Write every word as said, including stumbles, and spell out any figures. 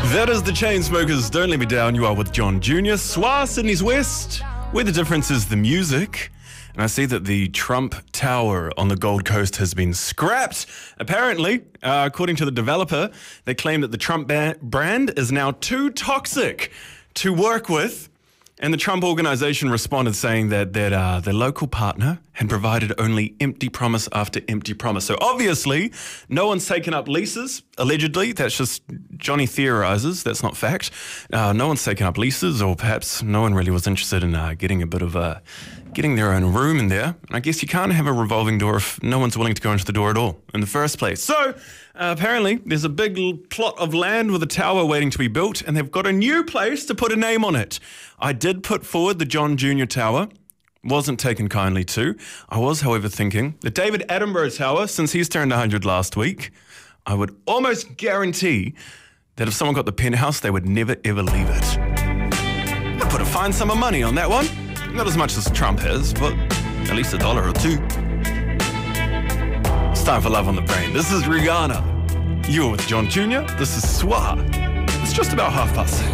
That is the Chainsmokers, Don't Let Me Down. You are with John Junior S W A, Sydney's West, where the difference is the music. And I see that the Trump Tower on the Gold Coast has been scrapped. Apparently, uh, according to the developer, they claim that the Trump ba- brand is now too toxic to work with. And the Trump organization responded saying that, that uh, their local partner had provided only empty promise after empty promise. So obviously, no one's taken up leases, allegedly. That's just Johnny theorizes. That's not fact. Uh, no one's taken up leases, or perhaps no one really was interested in uh, getting a bit of a, getting their own room in there. And I guess you can't have a revolving door if no one's willing to go into the door at all in the first place. So uh, apparently, there's a big l- plot of land with a tower waiting to be built, and they've got a new place to put a name on it. I did put forward the John Junior Tower. Wasn't taken kindly to. I was, however, thinking the David Attenborough Tower, since he's turned one hundred last week, I would almost guarantee that if someone got the penthouse, they would never, ever leave it. I put a fine sum of money on that one. Not as much as Trump has, but at least a dollar or two. It's time for Love on the Brain. This is Rihanna. You're with John Junior This is S W A. It's just about half past six.